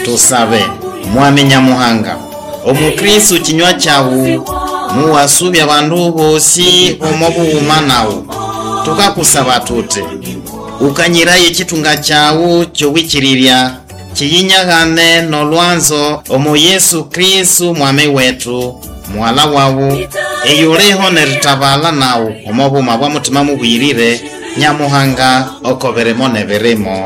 Tusabe. Mwami Nyamuhanga, omukristo kinywa kyawu muwasubya abandu bosi omubuuma nawo. Tukakusaba tute ukanyirayo ekitunga kyawu kyowikirirya kiyinyagane n'olwanzo omu Yesu Kristo mwami wetu mwala wawu eyuleho neritabala nawo omubuuma bwa mutima mubwirire Nyamuhanga okoberemo neberemo.